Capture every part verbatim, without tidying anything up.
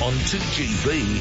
on two G B.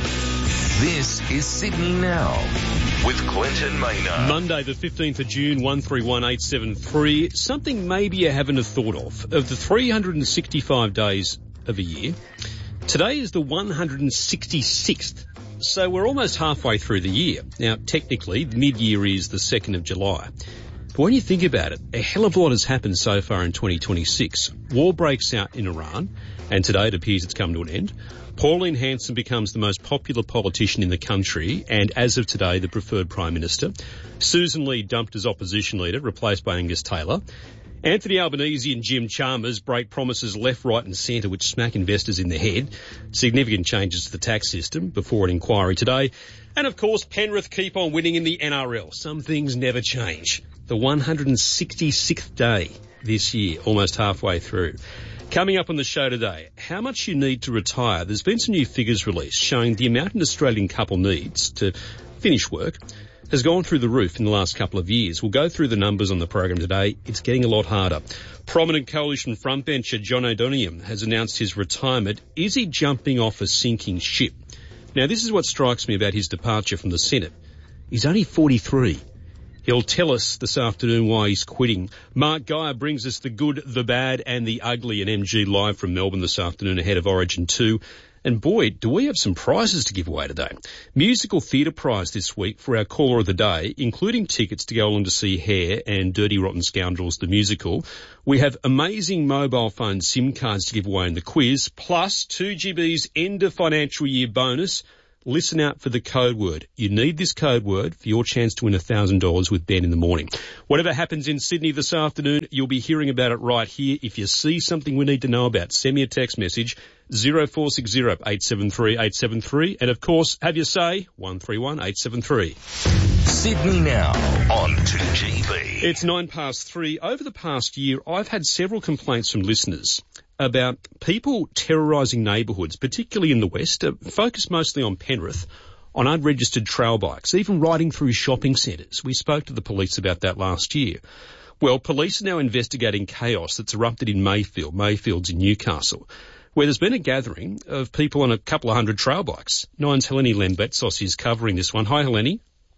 This is Sydney Now with Clinton Maynard. Monday the fifteenth of June, one three one eight seven three. Something maybe you haven't have thought of. Of the three hundred sixty-five days of a year, today is the one hundred sixty-sixth. So we're almost halfway through the year. Now, technically, mid-year is the second of July. But when you think about it, a hell of a lot has happened so far in twenty twenty-six. War breaks out in Iran, and today it appears it's come to an end. Pauline Hanson becomes the most popular politician in the country, and as of today, the preferred Prime Minister. Susan Lee dumped as opposition leader, replaced by Angus Taylor. Anthony Albanese and Jim Chalmers break promises left, right and centre which smack investors in the head. Significant changes to the tax system before an inquiry today. And of course, Penrith keep on winning in the N R L. Some things never change. The one hundred sixty-sixth day this year, almost halfway through. Coming up on the show today, how much you need to retire. There's been some new figures released showing the amount an Australian couple needs to finish work has gone through the roof in the last couple of years. We'll go through the numbers on the program today. It's getting a lot harder. Prominent Coalition frontbencher John O'Donoghue has announced his retirement. Is he jumping off a sinking ship? Now, this is what strikes me about his departure from the Senate. He's only forty-three. He'll tell us this afternoon why he's quitting. Mark Geyer brings us the good, the bad and the ugly at M G Live from Melbourne this afternoon ahead of Origin two. And boy, do we have some prizes to give away today. Musical Theatre Prize this week for our caller of the day, including tickets to go along to see Hair and Dirty Rotten Scoundrels, the musical. We have amazing mobile phone SIM cards to give away in the quiz, plus two G B's end of financial year bonus. Listen out for the code word. You need this code word for your chance to win one thousand dollars with Ben in the morning. Whatever happens in Sydney this afternoon, you'll be hearing about it right here. If you see something we need to know about, send me a text message, zero four six zero eight seven three eight seven three. And of course, have your say, one three one eight seven three. Sydney Now on two G B. It's nine past three. Over the past year, I've had several complaints from listeners about people terrorising neighbourhoods, particularly in the West, uh, focused mostly on Penrith, on unregistered trail bikes, even riding through shopping centres. We spoke to the police about that last year. Well, police are now investigating chaos that's erupted in Mayfield, Mayfield's in Newcastle, where there's been a gathering of people on a couple of hundred trail bikes. Nine's Helene Lembetsos is covering this one. Hi, Helene.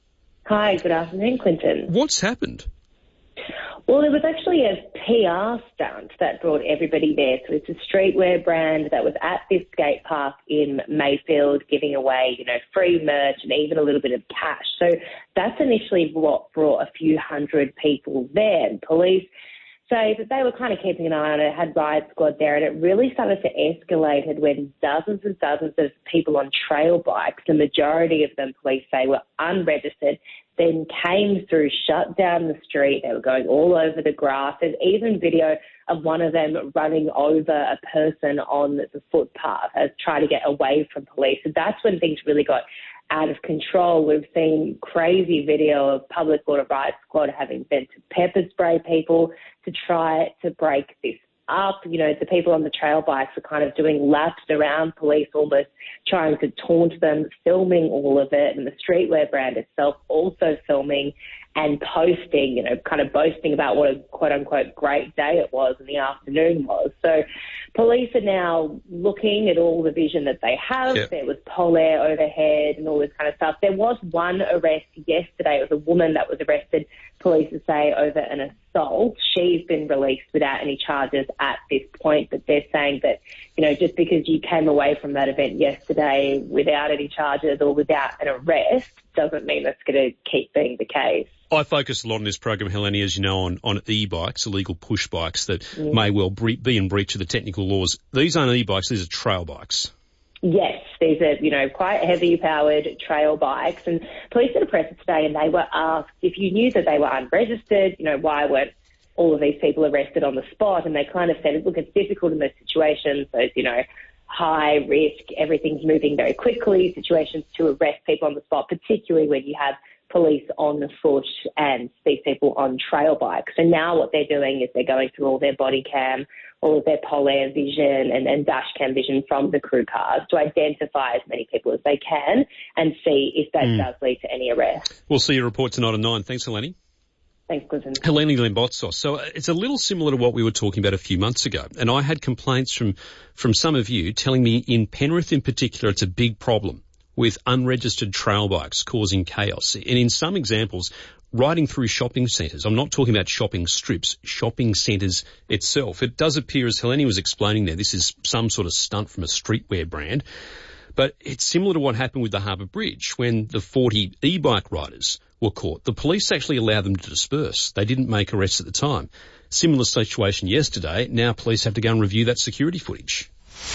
Hi, good afternoon, Clinton. What's happened? Well, it was actually a P R stunt that brought everybody there. So it's a streetwear brand that was at this skate park in Mayfield giving away, you know, free merch and even a little bit of cash. So that's initially what brought a few hundred people there. And police say that they were kind of keeping an eye on it, had riot squad there, and it really started to escalate when dozens and dozens of people on trail bikes, the majority of them, police say, were unregistered, then came through, shut down the street. They were going all over the grass. There's even video of one of them running over a person on the footpath as trying to get away from police. So that's when things really got out of control. We've seen crazy video of public order riot squad having been to pepper spray people to try to break this up. You know, the people on the trail bikes are kind of doing laps around police, almost trying to taunt them, filming all of it, and the streetwear brand itself also filming and posting, you know, kind of boasting about what a quote-unquote great day it was and the afternoon was. So police are now looking at all the vision that they have. Yep. There was polaire overhead and all this kind of stuff. There was one arrest yesterday. It was a woman that was arrested, police say, over an assault. She's been released without any charges at this point, but they're saying that, you know, just because you came away from that event yesterday without any charges or without an arrest doesn't mean that's going to keep being the case. I focus a lot on this program, Helene, as you know, on, on e-bikes, illegal push bikes that mm. may well bre- be in breach of the technical laws. These aren't e-bikes, these are trail bikes. Yes, these are, you know, quite heavy-powered trail bikes. And police did a presser today and they were asked if you knew that they were unregistered, you know, why weren't all of these people arrested on the spot? And they kind of said, look, it's difficult in those situations, those, you know, high risk, everything's moving very quickly, situations to arrest people on the spot, particularly when you have police on the foot and these people on trail bikes. So now what they're doing is they're going through all their body cam, all of their polaire vision and, and dash cam vision from the crew cars to identify as many people as they can and see if that mm. does lead to any arrest. We'll see your report tonight at nine. Thanks, Helene. Thanks, Clinton. Helene Lembotsos. So uh, it's a little similar to what we were talking about a few months ago. And I had complaints from, from some of you telling me in Penrith in particular it's a big problem with unregistered trail bikes causing chaos. And in some examples, riding through shopping centres. I'm not talking about shopping strips, shopping centres itself. It does appear, as Helene was explaining there, this is some sort of stunt from a streetwear brand. But it's similar to what happened with the Harbour Bridge when the forty e-bike riders were caught. The police actually allowed them to disperse. They didn't make arrests at the time. Similar situation yesterday. Now police have to go and review that security footage.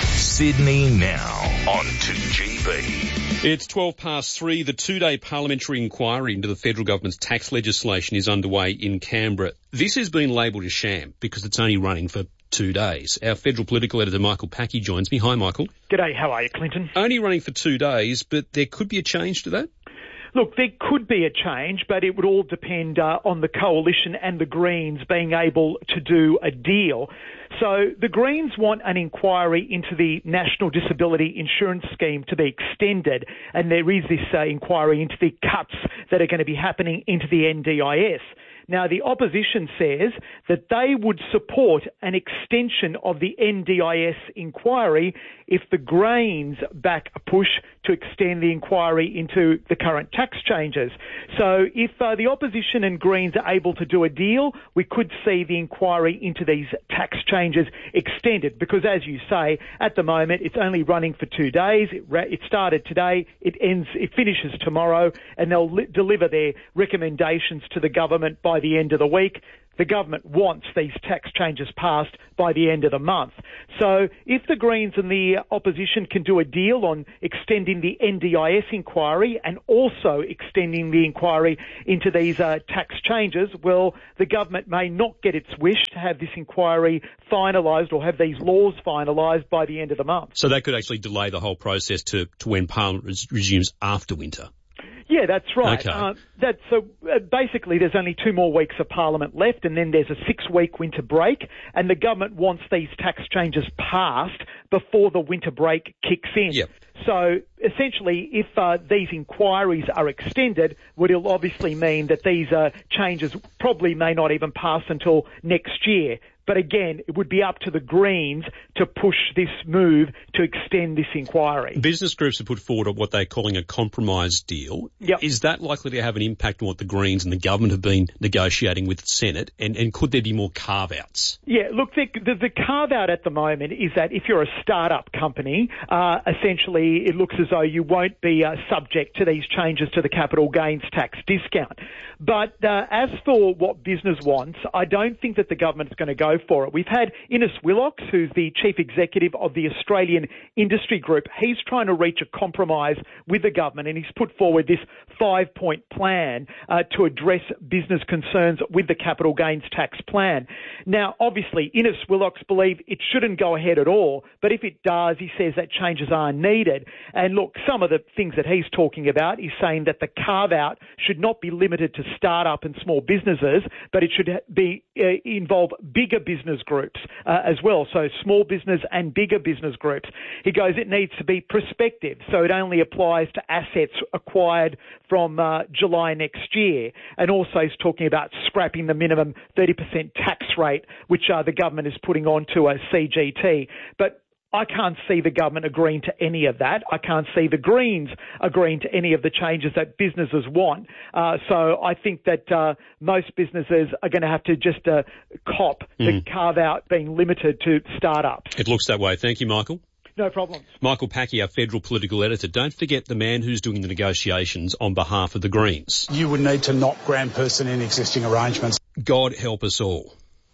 Sydney Now on two G B. It's twelve past three. The two-day parliamentary inquiry into the federal government's tax legislation is underway in Canberra. This has been labelled a sham because it's only running for two days. Our federal political editor, Michael Packey, joins me. Hi, Michael. G'day, how are you, Clinton? Only running for two days, but there could be a change to that? Look, there could be a change, but it would all depend uh, on the Coalition and the Greens being able to do a deal. So the Greens want an inquiry into the National Disability Insurance Scheme to be extended, and there is this uh, inquiry into the cuts that are going to be happening into the N D I S. Now, the opposition says that they would support an extension of the N D I S inquiry if the Greens back a push to extend the inquiry into the current tax changes. So if uh, the opposition and Greens are able to do a deal, we could see the inquiry into these tax changes extended because, as you say, at the moment it's only running for two days. It, ra- it started today, it ends, it finishes tomorrow, and they'll li- deliver their recommendations to the government by the end of the week. The government wants these tax changes passed by the end of the month. So if the Greens and the opposition can do a deal on extending the N D I S inquiry and also extending the inquiry into these uh, tax changes, well, the government may not get its wish to have this inquiry finalised or have these laws finalised by the end of the month. So that could actually delay the whole process to, to when Parliament res- resumes after winter. Yeah, that's right. Okay. Uh, that, so uh, basically there's only two more weeks of Parliament left and then there's a six-week winter break, and the government wants these tax changes passed before the winter break kicks in. Yep. So essentially, if uh, these inquiries are extended, would it obviously mean that these uh, changes probably may not even pass until next year. But again, it would be up to the Greens to push this move to extend this inquiry. Business groups have put forward what they're calling a compromise deal. Yep. Is that likely to have an impact on what the Greens and the government have been negotiating with the Senate? And, and could there be more carve-outs? Yeah, look, the, the, the carve-out at the moment is that if you're a start-up company, uh, essentially it looks as though you won't be uh, subject to these changes to the capital gains tax discount. But uh, as for what business wants, I don't think that the government's going to go for it. We've had Innes Willox, who's the chief executive of the Australian Industry Group. He's trying to reach a compromise with the government, and he's put forward this five-point plan uh, to address business concerns with the capital gains tax plan. Now, obviously, Innes Willox believe it shouldn't go ahead at all, but if it does, he says that changes are needed. And look, some of the things that he's talking about is saying that the carve-out should not be limited to start-up and small businesses, but it should be uh, involve bigger business groups uh, as well, so small business and bigger business groups. He goes, it needs to be prospective, so it only applies to assets acquired from uh, July next year. And also he's talking about scrapping the minimum thirty percent tax rate, which uh, the government is putting onto a C G T. But I can't see the government agreeing to any of that. I can't see the Greens agreeing to any of the changes that businesses want. Uh, so I think that uh, most businesses are going to have to just uh, cop mm. the carve-out being limited to start-ups. It looks that way. Thank you, Michael. No problem. Michael Packey, our federal political editor. Don't forget the man who's doing the negotiations on behalf of the Greens. You would need to not grant person in existing arrangements. God help us all.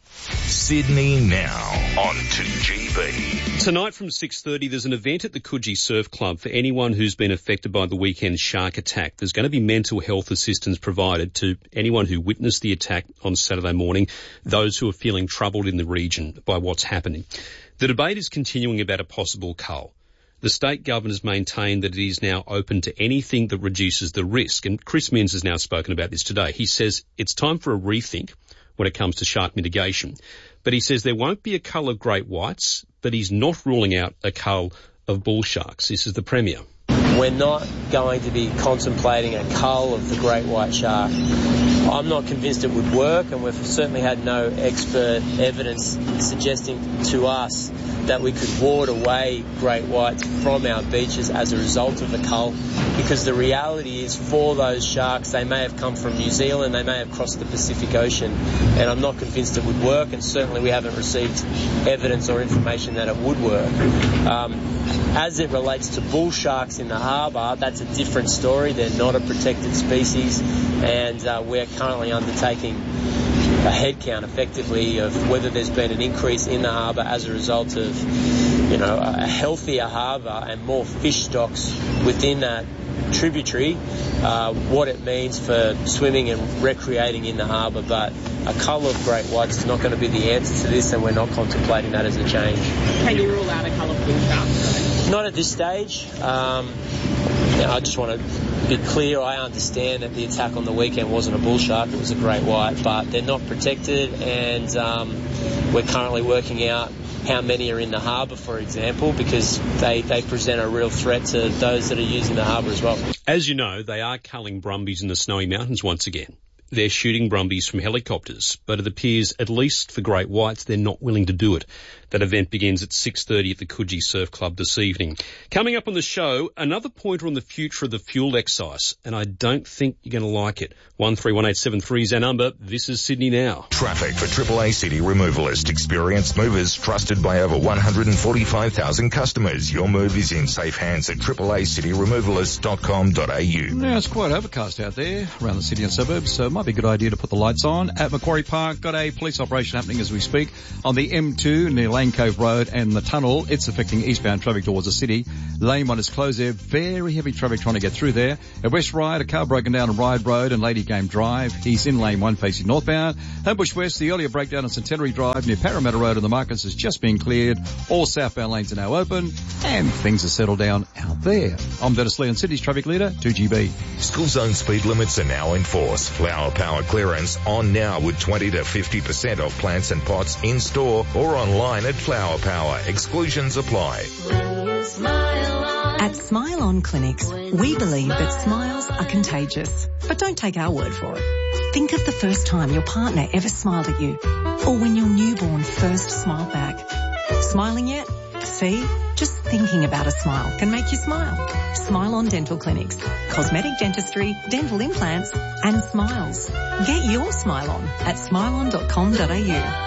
Sydney Now on two G B. Tonight from six thirty, there's an event at the Coogee Surf Club for anyone who's been affected by the weekend shark attack. There's going to be mental health assistance provided to anyone who witnessed the attack on Saturday morning, those who are feeling troubled in the region by what's happening. The debate is continuing about a possible cull. The state government has maintained that it is now open to anything that reduces the risk, and Chris Minns has now spoken about this today. He says it's time for a rethink when it comes to shark mitigation. But he says there won't be a cull of great whites, but he's not ruling out a cull of bull sharks. This is the Premier. We're not going to be contemplating a cull of the great white shark. I'm not convinced it would work, and we've certainly had no expert evidence suggesting to us that we could ward away great whites from our beaches as a result of the cull, because the reality is for those sharks, they may have come from New Zealand, they may have crossed the Pacific Ocean, and I'm not convinced it would work, and certainly we haven't received evidence or information that it would work. Um, as it relates to bull sharks in the harbour, that's a different story. They're not a protected species, and uh, we're currently undertaking a head count effectively of whether there's been an increase in the harbour as a result of, you know, a healthier harbour and more fish stocks within that tributary, uh, what it means for swimming and recreating in the harbour. But a cull of great whites is not going to be the answer to this, and we're not contemplating that as a change. Can you rule out a cull of bull sharks? Not at this stage. Um, you know, I just want to be clear, I understand that the attack on the weekend wasn't a bull shark, it was a great white, but they're not protected, and um, we're currently working out how many are in the harbour, for example, because they, they present a real threat to those that are using the harbour as well. As you know, they are culling brumbies in the Snowy Mountains once again. They're shooting brumbies from helicopters, but it appears, at least for great whites, they're not willing to do it. That event begins at six thirty at the Coogee Surf Club this evening. Coming up on the show, another pointer on the future of the fuel excise, and I don't think you're going to like it. one three one eight seven three is our number. This is Sydney Now. Traffic for Triple A City Removalist. Experienced movers trusted by over one hundred forty-five thousand customers. Your move is in safe hands at triple a city removalist dot com dot a u. Now, it's quite overcast out there around the city and suburbs, so it might be a good idea to put the lights on. At Macquarie Park, got a police operation happening as we speak on the M two near Lane Cove Road and the tunnel. It's affecting eastbound traffic towards the city. Lane one is closed there. Very heavy traffic trying to get through there. At West Ryde, a car broken down on Ryde Road and Lady Game Drive. He's in lane one facing northbound. Homebush West, the earlier breakdown on Centenary Drive near Parramatta Road and the Marcus has just been cleared. All southbound lanes are now open and things are settled down out there. I'm Dennis Lee, City's traffic leader, two G B. School zone speed limits are now in force. Flower Power clearance on now with twenty to fifty percent off plants and pots in store or online at Flower Power. Exclusions apply. At Smile On Clinics, we believe that smiles are contagious. But don't take our word for it. Think of the first time your partner ever smiled at you, or when your newborn first smiled back. Smiling yet? See? Just thinking about a smile can make you smile. Smile On Dental Clinics. Cosmetic dentistry, dental implants, and smiles. Get your smile on at smile on dot com dot a u.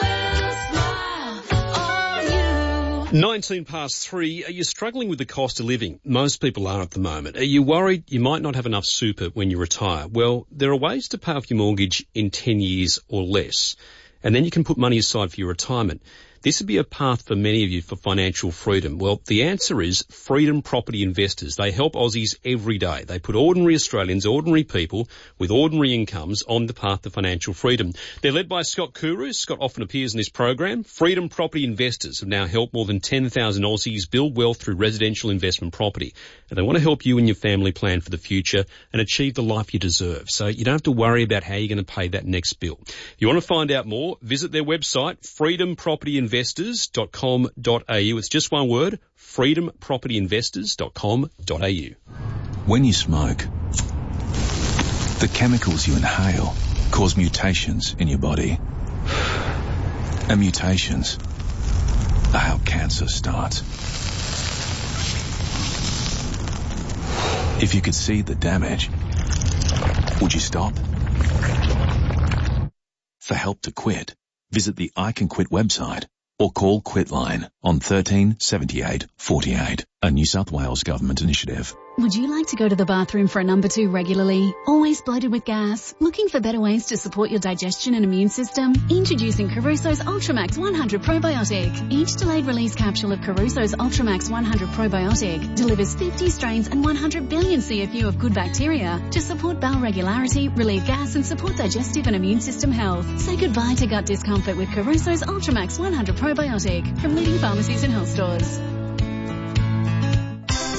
nineteen past three. Are you struggling with the cost of living? Most people are at the moment. Are you worried you might not have enough super when you retire? Well, there are ways to pay off your mortgage in ten years or less, and then you can put money aside for your retirement. This would be a path for many of you for financial freedom. Well, the answer is Freedom Property Investors. They help Aussies every day. They put ordinary Australians, ordinary people with ordinary incomes on the path to financial freedom. They're led by Scott Kuru. Scott often appears in this program. Freedom Property Investors have now helped more than ten thousand Aussies build wealth through residential investment property. And they want to help you and your family plan for the future and achieve the life you deserve. So you don't have to worry about how you're going to pay that next bill. If you want to find out more, visit their website, freedom property investors dot com dot a u. It's just one word, freedom property investors dot com dot a u. When you smoke, the chemicals you inhale cause mutations in your body. And mutations are how cancer starts. If you could see the damage, would you stop? For help to quit, visit the I Can Quit website or call Quitline on thirteen seventy-eight forty-eight, a New South Wales government initiative. Would you like to go to the bathroom for a number two regularly? Always bloated with gas? Looking for better ways to support your digestion and immune system? Introducing Caruso's Ultramax one hundred Probiotic. Each delayed release capsule of Caruso's Ultramax one hundred Probiotic delivers fifty strains and one hundred billion C F U of good bacteria to support bowel regularity, relieve gas and support digestive and immune system health. Say goodbye to gut discomfort with Caruso's Ultramax one hundred Probiotic from leading pharmacies and health stores. The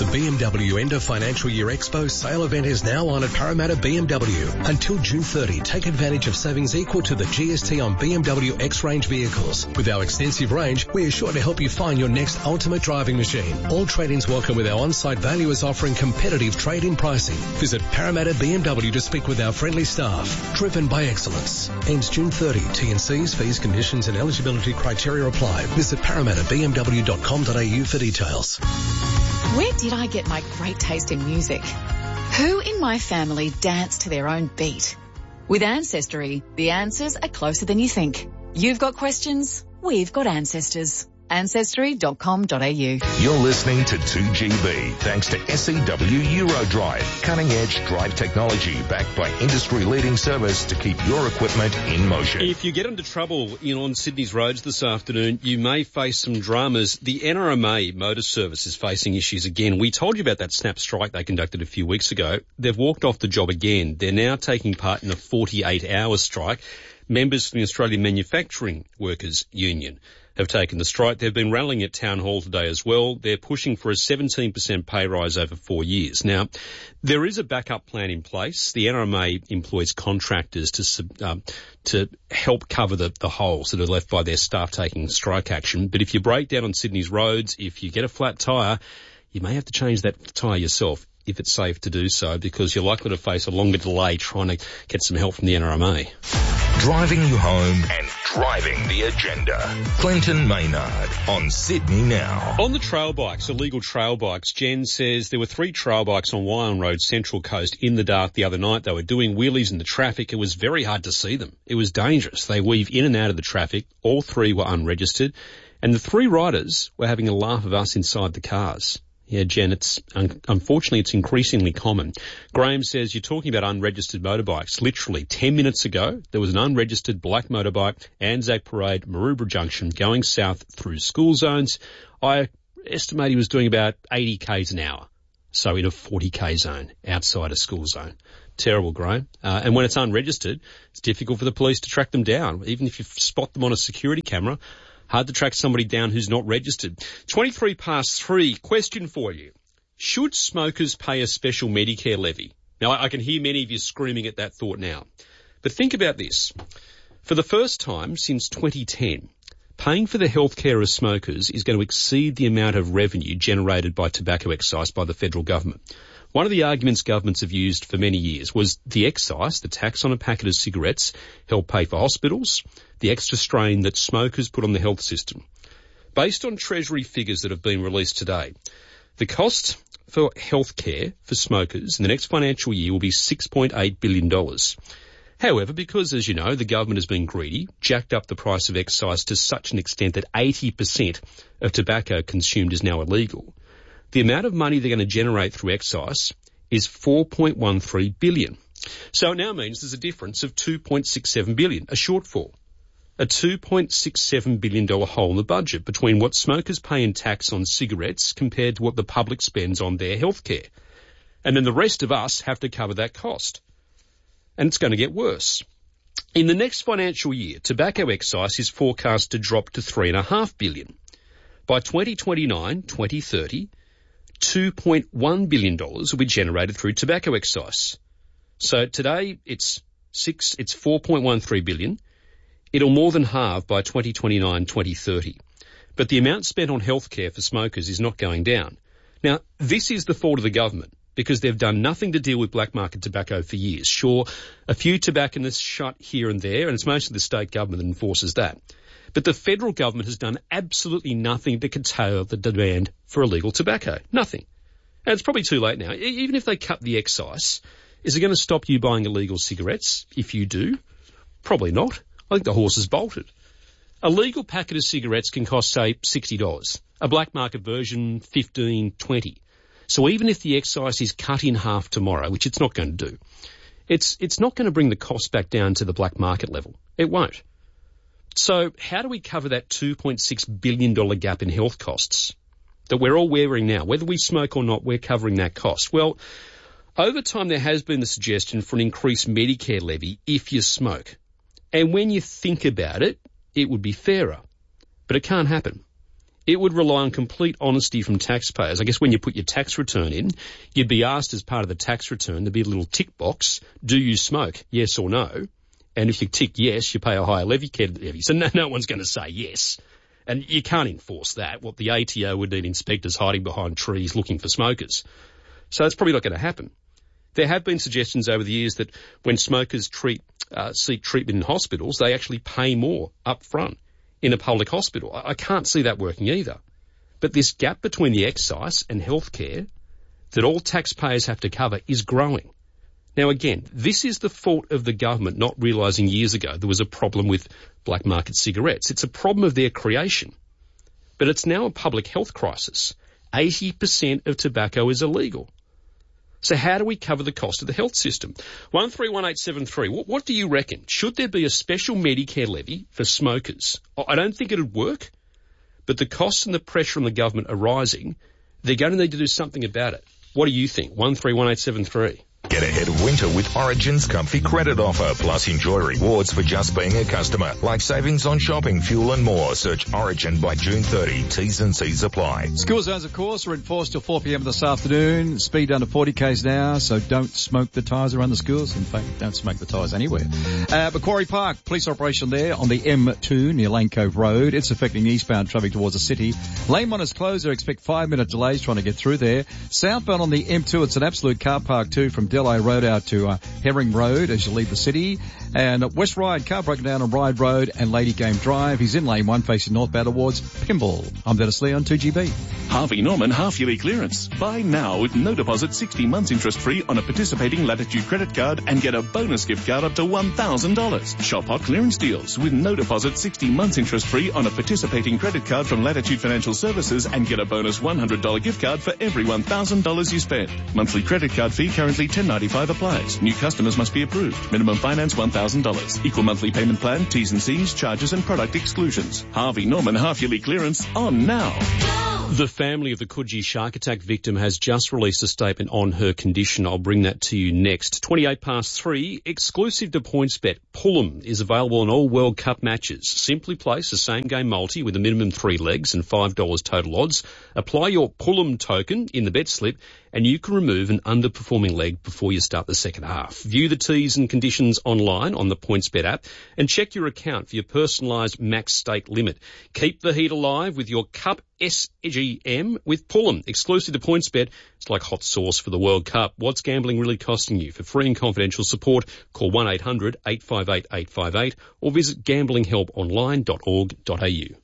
The B M W End of Financial Year Expo sale event is now on at Parramatta B M W. Until June thirtieth, take advantage of savings equal to the G S T on B M W X-Range vehicles. With our extensive range, we are sure to help you find your next ultimate driving machine. All trade-ins welcome with our on-site valuers offering competitive trade-in pricing. Visit Parramatta B M W to speak with our friendly staff. Driven by excellence. Ends June thirtieth. T and C's, fees, conditions and eligibility criteria apply. Visit parramatta b m w dot com dot a u for details. Where did I get my great taste in music? Who in my family danced to their own beat? With Ancestry, the answers are closer than you think. You've got questions, we've got ancestors. ancestry dot com dot a u. You're listening to two G B, thanks to S E W Eurodrive, cutting-edge drive technology backed by industry-leading service to keep your equipment in motion. If you get into trouble in on Sydney's roads this afternoon, you may face some dramas. The N R M A Motor Service is facing issues again. We told you about that snap strike they conducted a few weeks ago. They've walked off the job again. They're now taking part in a forty-eight hour strike. Members from the Australian Manufacturing Workers Union have taken the strike. They've been rallying at Town Hall today as well. They're pushing for a seventeen percent pay rise over four years. Now, there is a backup plan in place. The N R M A employs contractors to um, to help cover the, the holes that are left by their staff taking strike action. But if you break down on Sydney's roads, if you get a flat tyre, you may have to change that tyre yourself if it's safe to do so, because you're likely to face a longer delay trying to get some help from the N R M A. Driving you home and driving the agenda. Clinton Maynard on Sydney Now. On the trail bikes, illegal trail bikes, Jen says there were three trail bikes on Wyong Road, Central Coast, in the dark the other night. They were doing wheelies in the traffic. It was very hard to see them. It was dangerous. They weave in and out of the traffic. All three were unregistered. And the three riders were having a laugh of us inside the cars. Yeah, Jen, it's un- unfortunately it's increasingly common. Graham says you're talking about unregistered motorbikes. Literally ten minutes ago, there was an unregistered black motorbike, Anzac Parade, Maroubra Junction, going south through school zones. I estimate he was doing about eighty k's an hour, so in a forty k zone outside a school zone. Terrible, Graham. Uh, and when it's unregistered, it's difficult for the police to track them down. Even if you spot them on a security camera, hard to track somebody down who's not registered. twenty-three past three, question for you. Should smokers pay a special Medicare levy? Now, I can hear many of you screaming at that thought now. But think about this. For the first time since twenty ten, paying for the health care of smokers is going to exceed the amount of revenue generated by tobacco excise by the federal government. One of the arguments governments have used for many years was the excise, the tax on a packet of cigarettes, helped pay for hospitals, the extra strain that smokers put on the health system. Based on Treasury figures that have been released today, the cost for health care for smokers in the next financial year will be six point eight billion dollars. However, because, as you know, the government has been greedy, jacked up the price of excise to such an extent that eighty percent of tobacco consumed is now illegal, the amount of money they're going to generate through excise is four point one three billion dollars. So it now means there's a difference of two point six seven billion dollars, a shortfall. A two point six seven billion dollars hole in the budget between what smokers pay in tax on cigarettes compared to what the public spends on their health care. And then the rest of us have to cover that cost. And it's going to get worse. In the next financial year, tobacco excise is forecast to drop to three point five billion dollars. By twenty twenty-nine, twenty thirty, two point one billion dollars will be generated through tobacco excise. So today it's six, it's four point one three billion dollars. It'll more than halve by twenty twenty-nine, twenty thirty. But the amount spent on healthcare for smokers is not going down. Now, this is the fault of the government because they've done nothing to deal with black market tobacco for years. Sure, a few tobacconists shut here and there, and it's mostly the state government that enforces that. But the federal government has done absolutely nothing to curtail the demand for illegal tobacco. Nothing. And it's probably too late now. Even if they cut the excise, is it going to stop you buying illegal cigarettes? If you do, probably not. I think the horse has bolted. A legal packet of cigarettes can cost, say, sixty dollars. A black market version, fifteen dollars, twenty dollars. So even if the excise is cut in half tomorrow, which it's not going to do, it's it's not going to bring the cost back down to the black market level. It won't. So how do we cover that two point six billion dollars gap in health costs that we're all wearing now? Whether we smoke or not, we're covering that cost. Well, over time there has been the suggestion for an increased Medicare levy if you smoke. And when you think about it, it would be fairer. But it can't happen. It would rely on complete honesty from taxpayers. I guess when you put your tax return in, you'd be asked as part of the tax return, there'd be a little tick box, do you smoke, yes or no? And if you tick yes, you pay a higher levy, care levy. So no, no one's going to say yes. And you can't enforce that. What the A T O would need inspectors hiding behind trees looking for smokers. So it's probably not going to happen. There have been suggestions over the years that when smokers treat, uh, seek treatment in hospitals, they actually pay more up front in a public hospital. I can't see that working either. But this gap between the excise and healthcare that all taxpayers have to cover is growing. Now again, this is the fault of the government not realising years ago there was a problem with black market cigarettes. It's a problem of their creation. But it's now a public health crisis. eighty percent of tobacco is illegal. So how do we cover the cost of the health system? one three one eight seven three, what, what do you reckon? Should there be a special Medicare levy for smokers? I don't think it would work, but the costs and the pressure on the government are rising. They're going to need to do something about it. What do you think? one three one eight seven three. Get ahead of winter with Origin's comfy credit offer, plus enjoy rewards for just being a customer, like savings on shopping, fuel and more. Search Origin by June thirtieth. T's and C's apply. School zones, of course, are enforced till four p.m. this afternoon. Speed under forty k's an hour, so don't smoke the tyres around the schools. In fact, don't smoke the tyres anywhere. Uh, Macquarie Park, police operation there on the M two near Lane Cove Road. It's affecting eastbound traffic towards the city. Lane one is closed. I expect five-minute delays trying to get through there. Southbound on the M two, it's an absolute car park too from Delay Road out to uh, Herring Road as you leave the city. And uh, West Ryde, car broken down on Ryde Road and Lady Game Drive. He's in lane one facing northbound towards Pymble. I'm Dennis Lee on two G B. Harvey Norman half-yearly clearance. Buy now with no deposit, sixty months interest-free on a participating Latitude credit card and get a bonus gift card up to one thousand dollars. Shop hot clearance deals with no deposit, sixty months interest-free on a participating credit card from Latitude Financial Services and get a bonus one hundred dollars gift card for every one thousand dollars you spend. Monthly credit card fee currently ten ninety-five applies. New customers must be approved. Minimum finance one thousand dollars. Equal monthly payment plan, T's and C's, charges and product exclusions. Harvey Norman half-yearly clearance on now. The family of the Coogee shark attack victim has just released a statement on her condition. I'll bring that to you next. twenty-eight past three, exclusive to PointsBet. Pullum is available on all World Cup matches. Simply place a same-game multi with a minimum three legs and five dollars total odds. Apply your Pullum token in the bet slip and you can remove an underperforming leg before you start the second half. View the T's and conditions online on the PointsBet app and check your account for your personalised max stake limit. Keep the heat alive with your Cup S G M with Pullum. Exclusive to PointsBet, it's like hot sauce for the World Cup. What's gambling really costing you? For free and confidential support, call one eight hundred eight five eight eight five eight or visit gambling help online dot org dot a u.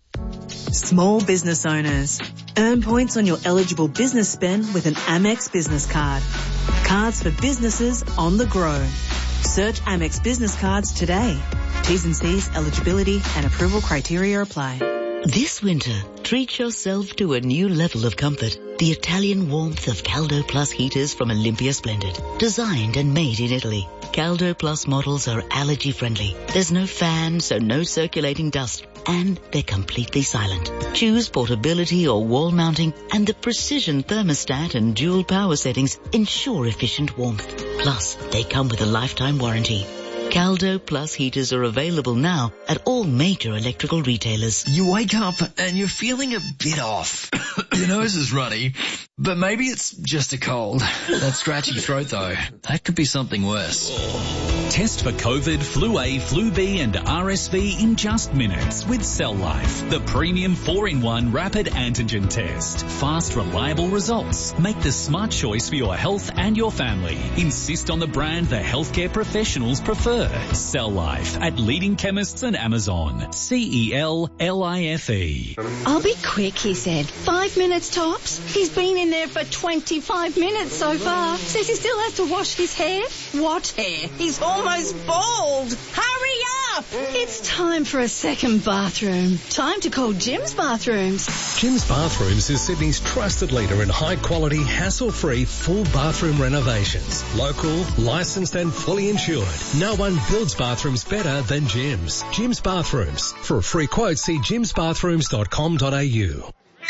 Small business owners. Earn points on your eligible business spend with an Amex business card. Cards for businesses on the grow. Search Amex business cards today. T's and C's, eligibility and approval criteria apply. This winter, treat yourself to a new level of comfort. The Italian warmth of Caldo Plus heaters from Olympia Splendid. Designed and made in Italy. Caldo Plus models are allergy friendly. There's no fan, so no circulating dust. And they're completely silent. Choose portability or wall mounting, and the precision thermostat and dual power settings ensure efficient warmth. Plus, they come with a lifetime warranty. Caldo Plus heaters are available now at all major electrical retailers. You wake up and you're feeling a bit off. Your nose is runny, but maybe it's just a cold. That scratchy throat though, that could be something worse. Test for COVID, Flu A, Flu B and R S V in just minutes with Cell Life, the premium four in one rapid antigen test. Fast, reliable results. Make the smart choice for your health and your family. Insist on the brand the healthcare professionals prefer. Cell Life at leading chemists and Amazon. C E L L I F E. I'll be quick, he said. Five minutes tops. He's been in there for twenty-five minutes so far. Says he still has to wash his hair. What hair? He's almost bald. Hurry up! It's time for a second bathroom. Time to call Jim's Bathrooms. Jim's Bathrooms is Sydney's trusted leader in high-quality, hassle-free, full bathroom renovations. Local, licensed and fully insured. No one builds bathrooms better than Jim's. Jim's Bathrooms. For a free quote, see jims bathrooms dot com dot a u.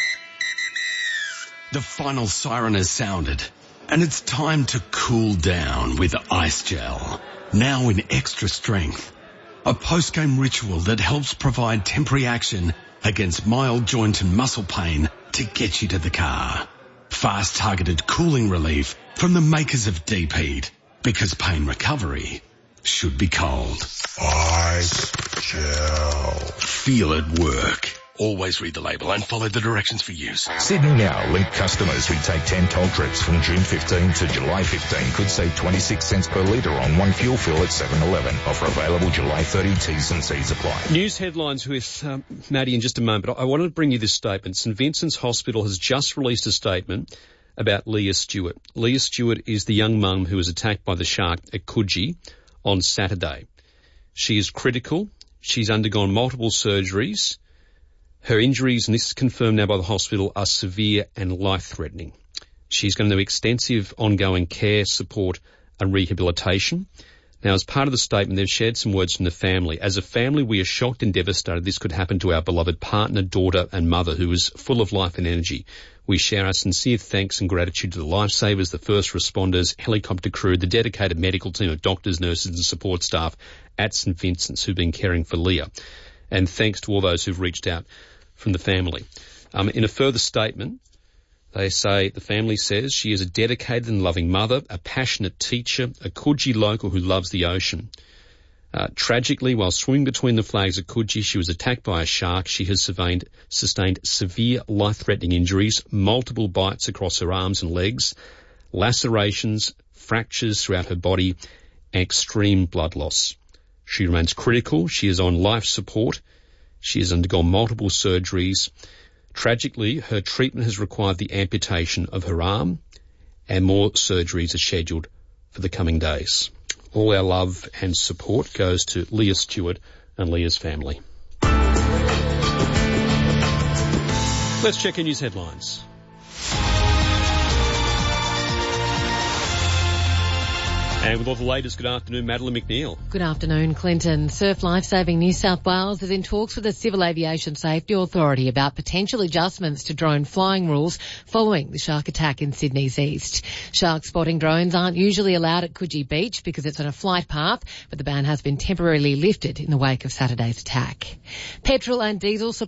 The final siren has sounded, and it's time to cool down with Ice Gel. Now in extra strength. A post-game ritual that helps provide temporary action against mild joint and muscle pain to get you to the car. Fast targeted cooling relief from the makers of Deep Heat, because pain recovery should be cold. Ice Gel. Feel it work. Always read the label and follow the directions for use. Sydney Now Link customers who take ten toll trips from June fifteenth to July fifteenth could save twenty-six cents per litre on one fuel fill at seven eleven. Offer available July thirtieth. T's and C's apply. News headlines with um, Maddie in just a moment. I wanted to bring you this statement. St Vincent's Hospital has just released a statement about Leah Stewart. Leah Stewart is the young mum who was attacked by the shark at Coogee on Saturday. She is critical. She's undergone multiple surgeries. Her injuries, and this is confirmed now by the hospital, are severe and life-threatening. She's going to do extensive ongoing care, support and rehabilitation. Now, as part of the statement, they've shared some words from the family. As a family, we are shocked and devastated this could happen to our beloved partner, daughter and mother, who is full of life and energy. We share our sincere thanks and gratitude to the lifesavers, the first responders, helicopter crew, the dedicated medical team of doctors, nurses and support staff at St Vincent's who've been caring for Leah. And thanks to all those who've reached out from the family. Um, in a further statement, they say, the family says, she is a dedicated and loving mother, a passionate teacher, a Coogee local who loves the ocean. Uh, tragically, while swimming between the flags at Coogee, she was attacked by a shark. She has sustained, sustained severe life-threatening injuries, multiple bites across her arms and legs, lacerations, fractures throughout her body, and extreme blood loss. She remains critical. She is on life support. She has undergone multiple surgeries. Tragically, her treatment has required the amputation of her arm, and more surgeries are scheduled for the coming days. All our love and support goes to Leah Stewart and Leah's family. Let's check your news headlines. And with all the latest, good afternoon, Madeline McNeil. Good afternoon, Clinton. Surf Lifesaving New South Wales is in talks with the Civil Aviation Safety Authority about potential adjustments to drone flying rules following the shark attack in Sydney's east. Shark spotting drones aren't usually allowed at Coogee Beach because it's on a flight path, but the ban has been temporarily lifted in the wake of Saturday's attack. Petrol and diesel supply